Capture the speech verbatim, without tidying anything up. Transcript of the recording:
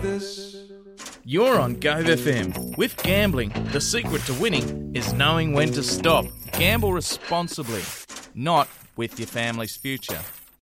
this. You're on Go F M. With gambling, the secret to winning is knowing when to stop. Gamble responsibly, not with your family's future.